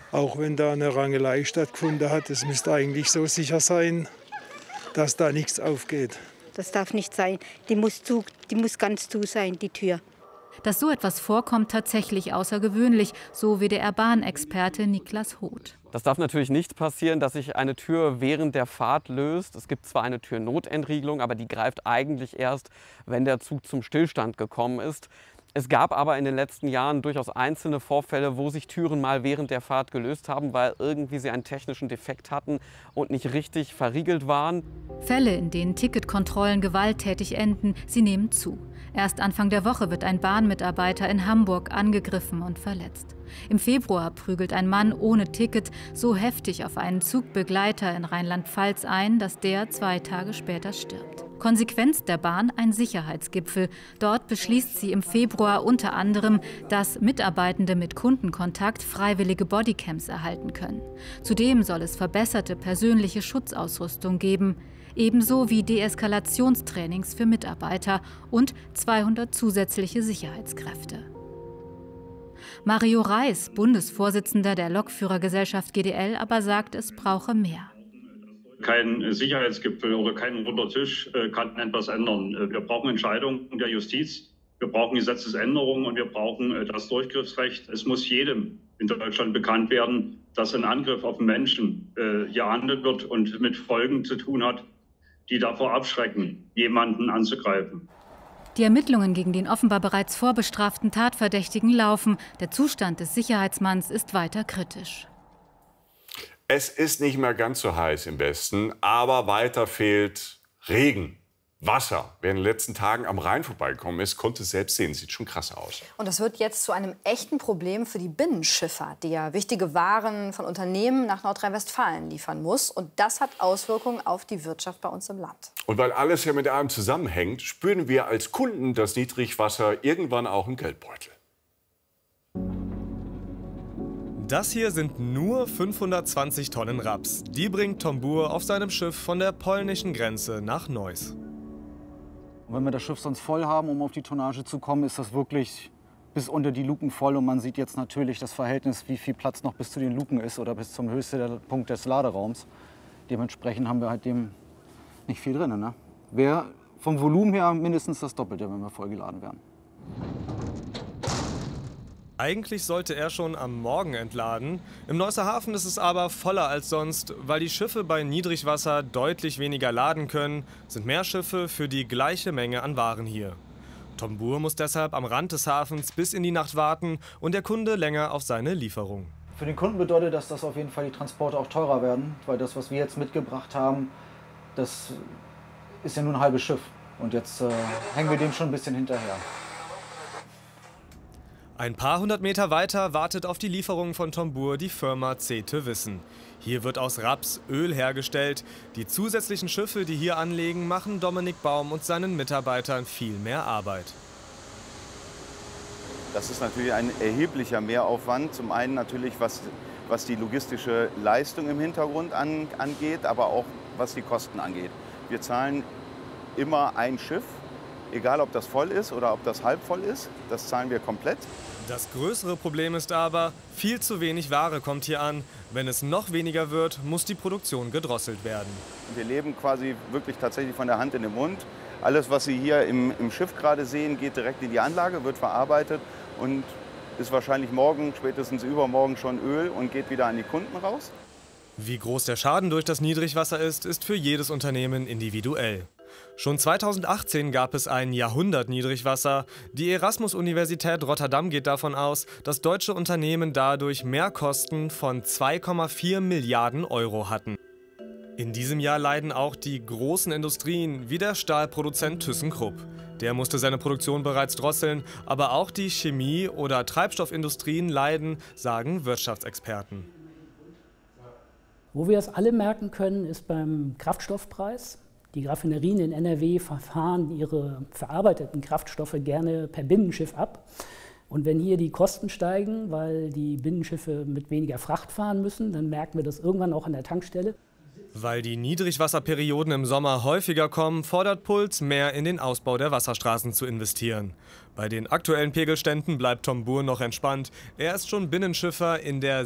Auch wenn da eine Rangelei stattgefunden hat, es müsste eigentlich so sicher sein, dass da nichts aufgeht. Das darf nicht sein. Die muss ganz zu sein, die Tür. Dass so etwas vorkommt, tatsächlich außergewöhnlich, so WDR-Bahnexperte Niklas Hoth. Das darf natürlich nicht passieren, dass sich eine Tür während der Fahrt löst. Es gibt zwar eine Türnotentriegelung, aber die greift eigentlich erst, wenn der Zug zum Stillstand gekommen ist. Es gab aber in den letzten Jahren durchaus einzelne Vorfälle, wo sich Türen mal während der Fahrt gelöst haben, weil irgendwie sie einen technischen Defekt hatten und nicht richtig verriegelt waren. Fälle, in denen Ticketkontrollen gewalttätig enden, sie nehmen zu. Erst Anfang der Woche wird ein Bahnmitarbeiter in Hamburg angegriffen und verletzt. Im Februar prügelt ein Mann ohne Ticket so heftig auf einen Zugbegleiter in Rheinland-Pfalz ein, dass der 2 Tage später stirbt. Konsequenz der Bahn ein Sicherheitsgipfel. Dort beschließt sie im Februar unter anderem, dass Mitarbeitende mit Kundenkontakt freiwillige Bodycams erhalten können. Zudem soll es verbesserte persönliche Schutzausrüstung geben, ebenso wie Deeskalationstrainings für Mitarbeiter und 200 zusätzliche Sicherheitskräfte. Mario Reis, Bundesvorsitzender der Lokführergesellschaft GDL, aber sagt, es brauche mehr. Kein Sicherheitsgipfel oder kein runder Tisch kann etwas ändern. Wir brauchen Entscheidungen der Justiz, wir brauchen Gesetzesänderungen und wir brauchen das Durchgriffsrecht. Es muss jedem in Deutschland bekannt werden, dass ein Angriff auf einen Menschen geahndet wird und mit Folgen zu tun hat, die davor abschrecken, jemanden anzugreifen. Die Ermittlungen gegen den offenbar bereits vorbestraften Tatverdächtigen laufen. Der Zustand des Sicherheitsmanns ist weiter kritisch. Es ist nicht mehr ganz so heiß im Westen, aber weiter fehlt Regen, Wasser. Wer in den letzten Tagen am Rhein vorbeigekommen ist, konnte es selbst sehen. Sieht schon krass aus. Und das wird jetzt zu einem echten Problem für die Binnenschifffahrt, die ja wichtige Waren von Unternehmen nach Nordrhein-Westfalen liefern muss. Und das hat Auswirkungen auf die Wirtschaft bei uns im Land. Und weil alles ja mit allem zusammenhängt, spüren wir als Kunden das Niedrigwasser irgendwann auch im Geldbeutel. Das hier sind nur 520 Tonnen Raps. Die bringt Tombur auf seinem Schiff von der polnischen Grenze nach Neuss. Wenn wir das Schiff sonst voll haben, um auf die Tonnage zu kommen, ist das wirklich bis unter die Luken voll. Und man sieht jetzt natürlich das Verhältnis, wie viel Platz noch bis zu den Luken ist oder bis zum höchsten Punkt des Laderaums. Dementsprechend haben wir halt dem nicht viel drin. Ne? Wäre vom Volumen her mindestens das Doppelte, wenn wir vollgeladen wären. Eigentlich sollte er schon am Morgen entladen. Im Neusser Hafen ist es aber voller als sonst. Weil die Schiffe bei Niedrigwasser deutlich weniger laden können, sind mehr Schiffe für die gleiche Menge an Waren hier. Tombur muss deshalb am Rand des Hafens bis in die Nacht warten und der Kunde länger auf seine Lieferung. Für den Kunden bedeutet das, dass auf jeden Fall die Transporte auch teurer werden. Weil das, was wir jetzt mitgebracht haben, das ist ja nur ein halbes Schiff. Und jetzt hängen wir dem schon ein bisschen hinterher. Ein paar hundert Meter weiter wartet auf die Lieferung von Tombur die Firma Cete Wissen. Hier wird aus Raps Öl hergestellt. Die zusätzlichen Schiffe, die hier anlegen, machen Dominik Baum und seinen Mitarbeitern viel mehr Arbeit. Das ist natürlich ein erheblicher Mehraufwand. Zum einen natürlich, was die logistische Leistung im Hintergrund angeht, aber auch was die Kosten angeht. Wir zahlen immer ein Schiff, egal ob das voll ist oder ob das halb voll ist. Das zahlen wir komplett. Das größere Problem ist aber, viel zu wenig Ware kommt hier an. Wenn es noch weniger wird, muss die Produktion gedrosselt werden. Wir leben quasi wirklich tatsächlich von der Hand in den Mund. Alles, was Sie hier im Schiff gerade sehen, geht direkt in die Anlage, wird verarbeitet und ist wahrscheinlich morgen, spätestens übermorgen schon Öl und geht wieder an die Kunden raus. Wie groß der Schaden durch das Niedrigwasser ist für jedes Unternehmen individuell. Schon 2018 gab es ein Jahrhundert-Niedrigwasser. Die Erasmus-Universität Rotterdam geht davon aus, dass deutsche Unternehmen dadurch Mehrkosten von 2,4 Milliarden Euro hatten. In diesem Jahr leiden auch die großen Industrien, wie der Stahlproduzent ThyssenKrupp. Der musste seine Produktion bereits drosseln, aber auch die Chemie- oder Treibstoffindustrien leiden, sagen Wirtschaftsexperten. Wo wir es alle merken können, ist beim Kraftstoffpreis. Die Raffinerien in NRW verfahren ihre verarbeiteten Kraftstoffe gerne per Binnenschiff ab. Und wenn hier die Kosten steigen, weil die Binnenschiffe mit weniger Fracht fahren müssen, dann merken wir das irgendwann auch an der Tankstelle. Weil die Niedrigwasserperioden im Sommer häufiger kommen, fordert Puls, mehr in den Ausbau der Wasserstraßen zu investieren. Bei den aktuellen Pegelständen bleibt Tombur noch entspannt. Er ist schon Binnenschiffer in der